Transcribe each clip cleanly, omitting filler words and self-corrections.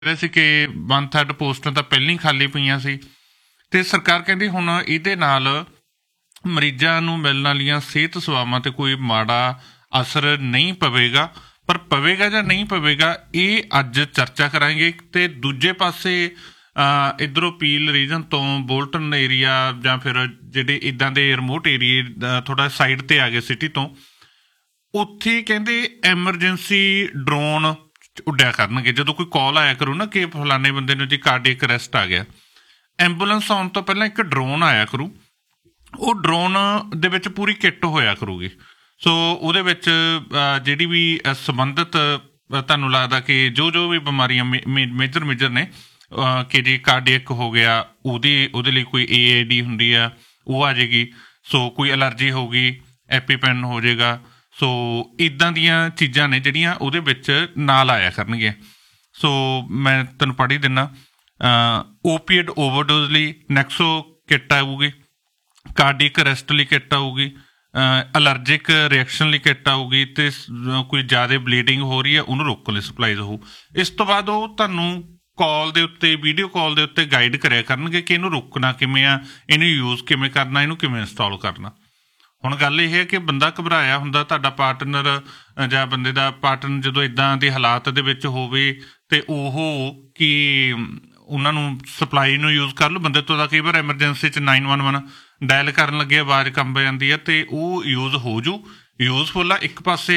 ਸੀ ਕਿ 1/3 ਪੋਸਟਾਂ ਤਾਂ ਪਹਿਲਾਂ ਹੀ ਖਾਲੀ ਪਈਆਂ ਸੀ ਅਤੇ ਸਰਕਾਰ ਕਹਿੰਦੀ ਹੁਣ ਇਹਦੇ ਨਾਲ ਮਰੀਜ਼ਾਂ ਨੂੰ ਮਿਲਣ ਵਾਲੀਆਂ ਸਿਹਤ ਸੇਵਾਵਾਂ 'ਤੇ ਕੋਈ ਮਾੜਾ ਅਸਰ ਨਹੀਂ ਪਵੇਗਾ। ਪਰ ਪਵੇਗਾ ਜਾਂ ਨਹੀਂ ਪਵੇਗਾ ਇਹ ਅੱਜ ਚਰਚਾ ਕਰਾਂਗੇ। ਅਤੇ ਦੂਜੇ ਪਾਸੇ ਇੱਧਰੋਂ ਪੀਲ ਰੀਜਨ ਤੋਂ ਬੋਲਟਨ ਏਰੀਆ ਜਾਂ ਫਿਰ ਜਿਹੜੇ ਇੱਦਾਂ ਦੇ ਰਿਮੋਟ ਏਰੀਏ ਥੋੜ੍ਹਾ ਸਾਈਡ 'ਤੇ ਆ ਗਏ ਸਿਟੀ ਤੋਂ, ਉੱਥੇ ਕਹਿੰਦੇ ਐਮਰਜੈਂਸੀ ਡਰੋਨ ਉੱਡਿਆ ਕਰਨਗੇ। ਜਦੋਂ ਕੋਈ ਕਾਲ ਆਇਆ ਕਰੂ ਨਾ ਕਿ ਫਲਾਣੇ ਬੰਦੇ ਨੂੰ ਜੀ ਕਾਰਡੀਅਕ ਅਰੈਸਟ ਆ ਗਿਆ, ਐਂਬੂਲੈਂਸ ਆਉਣ ਤੋਂ ਪਹਿਲਾਂ ਇੱਕ ਡਰੋਨ ਆਇਆ ਕਰੂ। ਉਹ ਡਰੋਨ ਦੇ ਵਿੱਚ ਪੂਰੀ ਕਿੱਟ ਹੋਇਆ ਕਰੂਗੀ। ਸੋ ਉਹਦੇ ਵਿੱਚ ਜਿਹੜੀ ਵੀ ਸੰਬੰਧਿਤ ਤੁਹਾਨੂੰ ਲੱਗਦਾ ਕਿ ਜੋ ਵੀ ਬਿਮਾਰੀਆਂ ਮੇਜਰ ਨੇ ਕਿ ਜੀ ਕਾਰਡੀਅਕ ਹੋ ਗਿਆ, ਉਹਦੇ ਲਈ ਕੋਈ AED ਹੁੰਦੀ ਆ, ਉਹ ਆ ਜਾਏਗੀ। ਸੋ ਕੋਈ ਐਲਰਜੀ ਹੋਊਗੀ, ਐਪੀਪੈਨ ਹੋ ਜਾਏਗਾ। ਸੋ ਇੱਦਾਂ ਦੀਆਂ ਚੀਜ਼ਾਂ ਨੇ ਜਿਹੜੀਆਂ ਉਹਦੇ ਵਿੱਚ ਨਾਲ ਆਇਆ ਕਰਨਗੀਆਂ। ਸੋ ਮੈਂ ਤੈਨੂੰ ਪੜ੍ਹ ਹੀ ਦਿੰਦਾ। ਓਪੀਐਡ ਓਵਰਡੋਜ਼ ਲਈ ਨੈਕਸੋ ਕਿੱਟ ਆਊਗੀ, ਕਾਰਡੀਅਕ ਅਰੈਸਟ ਲਈ ਕਿੱਟ ਆਊਗੀ, ਅਲਰਜਿਕ ਰਿਐਕਸ਼ਨ ਲਈ ਕਿੱਟ ਆਊਗੀ, ਅਤੇ ਕੋਈ ਜ਼ਿਆਦਾ ਬਲੀਡਿੰਗ ਹੋ ਰਹੀ ਹੈ ਉਹਨੂੰ ਰੋਕਣ ਲਈ ਸਪਲਾਈਜ਼ ਹੋਊ। ਇਸ ਤੋਂ ਬਾਅਦ ਉਹ ਤੁਹਾਨੂੰ ਕਾਲ ਦੇ ਉੱਤੇ, ਵੀਡੀਓ ਕਾਲ ਦੇ ਉੱਤੇ ਗਾਈਡ ਕਰਿਆ ਕਰਨਗੇ ਕਿ ਇਹਨੂੰ ਰੋਕਣਾ ਕਿਵੇਂ ਆ, ਇਹਨੂੰ ਯੂਜ਼ ਕਿਵੇਂ ਕਰਨਾ, ਇਹਨੂੰ ਕਿਵੇਂ ਇੰਸਟਾਲ ਕਰਨਾ। ਹੁਣ ਗੱਲ ਇਹ ਹੈ ਕਿ ਬੰਦਾ ਘਬਰਾਇਆ ਹੁੰਦਾ, ਤੁਹਾਡਾ ਪਾਰਟਨਰ ਜਾਂ ਬੰਦੇ ਦਾ ਪਾਰਟਨਰ ਜਦੋਂ ਇੱਦਾਂ ਦੇ ਹਾਲਾਤ ਦੇ ਵਿੱਚ ਹੋਵੇ ਅਤੇ ਉਹ ਕਿ ਉਹਨਾਂ ਨੂੰ ਸਪਲਾਈ ਨੂੰ ਯੂਜ਼ ਕਰ ਲਓ। ਬੰਦੇ ਤੋਂ ਤਾਂ ਕਈ ਵਾਰ ਐਮਰਜੈਂਸੀ 'ਚ 911 ਡਾਇਲ ਕਰਨ ਲੱਗੇ ਆਵਾਜ਼ ਕੰਬ ਜਾਂਦੀ ਹੈ, ਅਤੇ ਉਹ ਯੂਜ਼ ਹੋ ਜੂ, ਯੂਜ਼ਫੁੱਲ ਆ। ਇੱਕ ਪਾਸੇ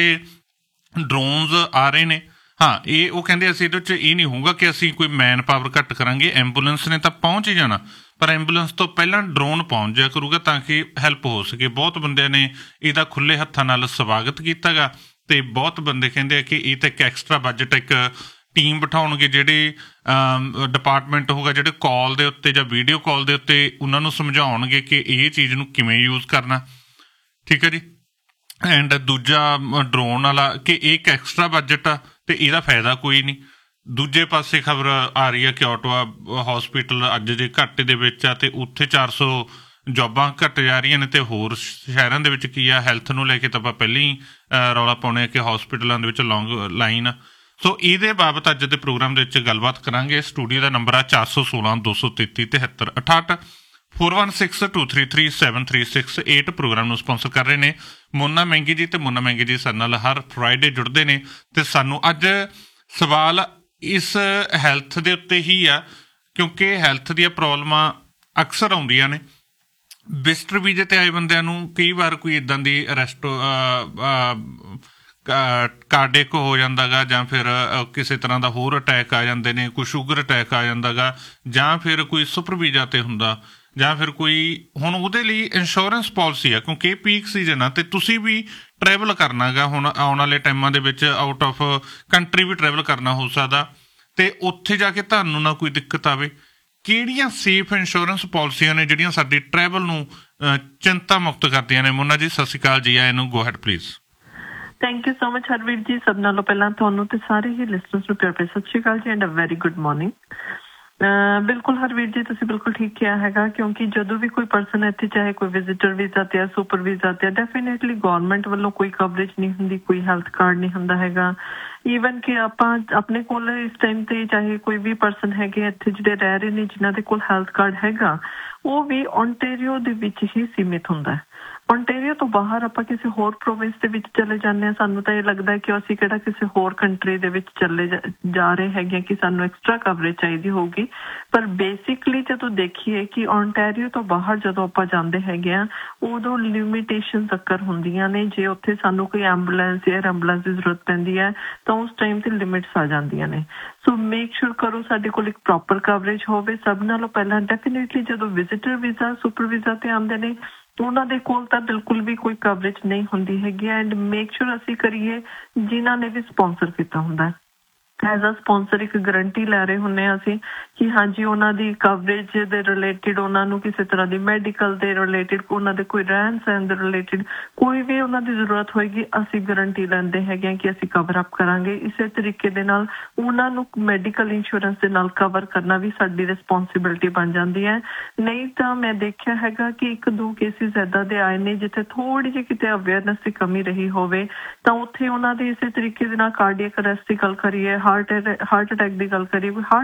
ਡਰੋਨਸ ਆ ਰਹੇ ਨੇ। ਹਾਂ, ਉਹ ਕਹਿੰਦੇ ਅਸੀਂ ਇਹਦੇ 'ਚ ਇਹ ਨਹੀਂ ਹੋਊਗਾ ਕਿ ਅਸੀਂ ਕੋਈ ਮੈਨ ਪਾਵਰ ਘੱਟ ਕਰਾਂਗੇ, ਐਂਬੂਲੈਂਸ ਨੇ ਤਾਂ ਪਹੁੰਚ ਹੀ ਜਾਣਾ, ਪਰ ਐਂਬੂਲੈਂਸ ਤੋਂ ਪਹਿਲਾਂ ਡਰੋਨ ਪਹੁੰਚ ਜਾਇਆ ਕਰੂਗਾ ਤਾਂ ਕਿ ਹੈਲਪ ਹੋ ਸਕੇ। ਬਹੁਤ ਬੰਦਿਆਂ ਨੇ ਇਹਦਾ ਖੁੱਲ੍ਹੇ ਹੱਥਾਂ ਨਾਲ ਸਵਾਗਤ ਕੀਤਾ ਗਾ, ਅਤੇ ਬਹੁਤ ਬੰਦੇ ਕਹਿੰਦੇ ਆ ਕਿ ਇਹ ਤਾਂ ਇੱਕ ਐਕਸਟਰਾ ਬਜਟ, ਇੱਕ ਟੀਮ ਬਿਠਾਉਣਗੇ ਜਿਹੜੇ ਡਿਪਾਰਟਮੈਂਟ ਹੋਊਗਾ, ਜਿਹੜੇ ਕਾਲ ਦੇ ਉੱਤੇ ਜਾਂ ਵੀਡੀਓ ਕਾਲ ਦੇ ਉੱਤੇ ਉਹਨਾਂ ਨੂੰ ਸਮਝਾਉਣਗੇ ਕਿ ਇਹ ਚੀਜ਼ ਨੂੰ ਕਿਵੇਂ ਯੂਜ਼ ਕਰਨਾ। ਠੀਕ ਹੈ ਜੀ। ਐਂਡ ਦੂਜਾ ਡਰੋਨ ਵਾਲਾ ਕਿ ਇਹ ਇੱਕ ਐਕਸਟਰਾ ਬਜਟ ਆ ਅਤੇ ਇਹਦਾ ਫਾਇਦਾ ਕੋਈ ਨਹੀਂ। ਦੂਜੇ ਪਾਸੇ ਖਬਰ ਆ ਰਹੀ ਹੈ ਕਿ ਓਟਵਾ ਹੋਸਪੀਟਲ ਅੱਜ ਜੇ ਘਾਟੇ ਦੇ ਵਿੱਚ ਆ, ਅਤੇ ਉੱਥੇ 400 ਜੋਬਾਂ ਘੱਟ ਜਾ ਰਹੀਆਂ ਨੇ। ਅਤੇ ਹੋਰ ਸ਼ਹਿਰਾਂ ਦੇ ਵਿੱਚ ਕੀ ਆ, ਹੈਲਥ ਨੂੰ ਲੈ ਕੇ ਤਾਂ ਆਪਾਂ ਪਹਿਲਾਂ ਹੀ ਰੌਲਾ ਪਾਉਂਦੇ ਹਾਂ ਕਿ ਹੋਸਪੀਟਲਾਂ ਦੇ ਵਿੱਚ ਲੌਂਗ ਲਾਈਨ ਆ। ਸੋ ਇਹਦੇ ਬਾਬਤ ਅੱਜ ਦੇ ਪ੍ਰੋਗਰਾਮ ਦੇ ਵਿੱਚ ਗੱਲਬਾਤ ਕਰਾਂਗੇ। ਸਟੂਡੀਓ ਦਾ ਨੰਬਰ ਆ 416 233 73 68 4162337368। ਪ੍ਰੋਗਰਾਮ ਨੂੰ ਸਪੋਂਸਰ ਕਰ ਰਹੇ ਨੇ ਮੋਨਾ ਮਹਿੰਗੀ ਜੀ, ਅਤੇ ਮੋਨਾ ਮਹਿੰਗੀ ਜੀ ਸਾਡੇ ਨਾਲ ਹਰ ਫਰਾਈਡੇ ਜੁੜਦੇ ਨੇ। ਅਤੇ ਸਾਨੂੰ ਅੱਜ ਸਵਾਲ ਇਸ ਹੈਲਥ ਦੇ ਉੱਤੇ ਹੀ ਆ, ਕਿਉਂਕਿ ਹੈਲਥ ਦੀਆਂ ਪ੍ਰੋਬਲਮਾਂ ਅਕਸਰ ਆਉਂਦੀਆਂ ਨੇ। ਵਿਜ਼ਟਰ ਵੀਜ਼ੇ 'ਤੇ ਆਏ ਬੰਦਿਆਂ ਨੂੰ ਕਈ ਵਾਰ ਕੋਈ ਇੱਦਾਂ ਦੀ ਅਰੈਸਟ ਕਾਰਡਿਕ ਹੋ ਜਾਂਦਾ ਗਾ, ਜਾਂ ਫਿਰ ਕਿਸੇ ਤਰ੍ਹਾਂ ਦਾ ਹੋਰ ਅਟੈਕ ਆ ਜਾਂਦੇ ਨੇ, ਕੋਈ ਸ਼ੂਗਰ ਅਟੈਕ ਆ ਜਾਂਦਾ ਗਾ, ਜਾਂ ਫਿਰ ਕੋਈ ਸੁਪਰ ਵੀਜ਼ਾ 'ਤੇ ਹੁੰਦਾ, ਜਾਂ ਫਿਰ ਕੋਈ ਹੁਣ ਉਹਦੇ ਲਈ ਇੰਸ਼ੋਰੈਂਸ ਪਾਲਿਸੀ ਆ, ਕਿਉਂਕਿ ਇਹ ਪੀਕ ਸੀਜ਼ਨ ਆ ਅਤੇ ਤੁਸੀਂ ਵੀ ਟਰੈਵਲ ਕਰਨਾ ਗਾ। ਹੁਣ ਆਉਣ ਵਾਲੇ ਟਾਈਮਾਂ ਦੇ ਵਿੱਚ out of country we travel ਕਰਨਾ ਹੋ ਸਕਦਾ, ਅਤੇ ਉੱਥੇ ਜਾ ਕੇ ਤੁਹਾਨੂੰ ਨਾ ਕੋਈ ਦਿੱਕਤ ਆਵੇ। ਕਿਹੜੀਆਂ ਸੇਫ ਇੰਸ਼ੋਰੈਂਸ ਪਾਲਿਸੀਆਂ ਨੇ ਜਿਹੜੀਆਂ ਸਾਡੀ ਟਰੈਵਲ ਨੂੰ ਚਿੰਤਾ ਮੁਕਤ ਕਰਦੀਆਂ ਨੇ? ਮੋਨਾ ਜੀ ਸਤਿ ਸ਼੍ਰੀ ਅਕਾਲ ਜੀ, ਆਏ ਨੂੰ go ahead please. Thank you so much Harvir ਜੀ। ਸਭ ਨਾਲੋਂ ਪਹਿਲਾਂ ਤੁਹਾਨੂੰ ਤੇ ਸਾਰੇ ਹੀ ਲਿਸਨਰਸ ਨੂੰ ਪਿਆਰ ਭਰੀ ਸਤਿ ਸ਼੍ਰੀ ਅਕਾਲ ਜੀ, and a very good morning. ਬਿਲਕੁਲ ਹਰਵੀਰ ਜੀ, ਤੁਸੀਂ ਬਿਲਕੁਲ ਠੀਕ ਕਿਹਾ ਹੈਗਾ, ਕਿਉਂਕਿ ਜਦੋਂ ਵੀ ਕੋਈ ਪਰਸਨ ਇੱਥੇ ਚਾਹੇ ਕੋਈ ਵਿਜ਼ਿਟਰ ਵੀਜ਼ਾ 'ਤੇ ਆ, ਸੁਪਰ ਵੀਜ਼ਾ 'ਤੇ ਆ, ਡੈਫੀਨੇਟਲੀ ਗੌਰਮੈਂਟ ਵੱਲੋਂ ਕੋਈ ਕਵਰੇਜ ਨਹੀਂ ਹੁੰਦੀ, ਕੋਈ ਹੈਲਥ ਕਾਰਡ ਨਹੀਂ ਹੁੰਦਾ ਹੈਗਾ। ਈਵਨ ਕਿ ਆਪਾਂ ਆਪਣੇ ਕੋਲ ਇਸ ਟਾਈਮ 'ਤੇ ਚਾਹੇ ਕੋਈ ਵੀ ਪਰਸਨ ਹੈਗੇ ਇੱਥੇ ਜਿਹੜੇ ਰਹਿ ਰਹੇ ਨੇ ਜਿਨ੍ਹਾਂ ਦੇ ਕੋਲ ਹੈਲਥ ਕਾਰਡ ਹੈਗਾ, ਉਹ ਵੀ ਓਨਟੇਰੀਓ ਦੇ ਵਿੱਚ ਹੀ ਸੀਮਿਤ ਹੁੰਦਾ। ਓਨਟੇਰੀਓ ਤੋਂ ਬਾਹਰ ਆਪਾਂ ਕਿਸੇ ਹੋਰ ਪ੍ਰੋਵਿੰਸ ਦੇ ਵਿੱਚ ਚਲੇ ਜਾਂਦੇ ਹਾਂ, ਸਾਨੂੰ ਤਾਂ ਇਹ ਲੱਗਦਾ ਕਿ ਅਸੀਂ ਕਿਹੜਾ ਕਿਸੇ ਹੋਰ ਕੰਟਰੀ ਦੇ ਵਿੱਚ ਚਲੇ ਜਾ ਰਹੇ ਹੈਗੇ ਕਿ ਸਾਨੂੰ ਐਕਸਟਰਾ ਕਵਰੇਜ ਚਾਹੀਦੀ ਹੋਊਗੀ। ਪਰ ਬੇਸਿਕਲੀ ਜਦੋਂ ਦੇਖੀਏ ਕਿ ਓਨਟੇਰੀਓ ਤੋਂ ਬਾਹਰ ਜਦੋਂ ਆਪਾਂ ਜਾਂਦੇ ਹੈਗੇ ਆ, ਉਦੋਂ ਲਿਮਿਟੇਸ਼ਨਸ ਅਕਰ ਹੁੰਦੀਆਂ ਨੇ। ਜੇ ਉੱਥੇ ਸਾਨੂੰ ਕੋਈ ਐਂਬੂਲੈਂਸ, ਏਅਰ ਐਂਬੂਲੈਂਸ ਦੀ ਜ਼ਰੂਰਤ ਪੈਂਦੀ ਹੈ ਤਾਂ ਉਸ ਟਾਈਮ 'ਤੇ ਲਿਮਿਟਸ ਆ ਜਾਂਦੀਆਂ ਨੇ। ਸੋ ਮੇਕ ਸ਼ੋਰ ਕਰੋ ਸਾਡੇ ਕੋਲ ਇੱਕ ਪ੍ਰੋਪਰ ਕਵਰੇਜ ਹੋਵੇ। ਸਭ ਨਾਲੋਂ ਪਹਿਲਾਂ ਡੈਫੀਨੇਟਲੀ ਜਦੋਂ ਵਿਜ਼ਿਟਰ ਵੀਜ਼ਾ, ਸੁਪਰ ਵੀਜ਼ਾ 'ਤੇ ਆਉਂਦੇ ਨੇ ਉਹਨਾਂ ਦੇ ਕੋਲ ਤਾਂ ਬਿਲਕੁਲ ਵੀ ਕੋਈ ਕਵਰੇਜ ਨਹੀਂ ਹੁੰਦੀ ਹੈਗੀ। ਐਂਡ ਮੇਕ ਸ਼ੋਰ ਅਸੀਂ ਕਰੀਏ ਜਿਨ੍ਹਾਂ ਨੇ ਵੀ ਸਪੋਂਸਰ ਕੀਤਾ ਹੁੰਦਾ, ਐਜ਼ ਅ ਸਪੋਂਸਰ ਇੱਕ ਗਰੰਟੀ ਲੈ ਰਹੇ ਹੁੰਦੇ ਹਾਂ ਅਸੀਂ ਕਿ ਹਾਂਜੀ ਉਹਨਾਂ ਦੀ ਕਵਰੇਜ ਦੇ ਰਿਲੇਟਿਡ, ਉਹਨਾਂ ਨੂੰ ਕਿਸੇ ਤਰ੍ਹਾਂ ਦੀ ਮੈਡੀਕਲ ਦੇ ਰਿਲੇਟਿਡ, ਉਹਨਾਂ ਦੇ ਕੋਈ ਰਹਿਣ ਸਹਿਣ ਦੇ ਰਿਲੇਟਿਡ ਕੋਈ ਵੀ ਉਹਨਾਂ ਦੀ ਜ਼ਰੂਰਤ ਹੋਏਗੀ, ਅਸੀਂ ਗਰੰਟੀ ਲੈਂਦੇ ਹੈਗੇ ਹਾਂ ਕਿ ਅਸੀਂ ਕਵਰ ਅਪ ਕਰਾਂਗੇ। ਇਸੇ ਤਰੀਕੇ ਦੇ ਨਾਲ ਉਹਨਾਂ ਨੂੰ ਮੈਡੀਕਲ ਇੰਸ਼ੋਰੈਂਸ ਦੇ ਨਾਲ ਕਵਰ ਕਰਨਾ ਵੀ ਸਾਡੀ ਰਿਸਪੋਂਸੀਬਿਲਿਟੀ ਬਣ ਜਾਂਦੀ ਹੈ। ਨਹੀਂ ਤਾਂ ਮੈਂ ਦੇਖਿਆ ਹੈਗਾ ਕਿ 1-2 ਕੇਸਿਸ ਇੱਦਾਂ ਦੇ ਆਏ ਨੇ ਜਿੱਥੇ ਥੋੜ੍ਹੀ ਜਿਹੀ ਕਿਤੇ ਅਵੇਅਰਨੈਸ ਦੀ ਕਮੀ ਰਹੀ ਹੋਵੇ, ਤਾਂ ਉੱਥੇ ਉਹਨਾਂ ਦੇ ਇਸੇ ਤਰੀਕੇ ਦੇ ਨਾਲ ਕਾਰਡੀਅਕ ਅਰੈਸਟ ਦੀ ਗੱਲ ਕਰੀਏ, ਹਾਰਟ ਅਟੈਕ ਦੀ ਗੱਲ ਕਰੀਏ, ਕੋਈ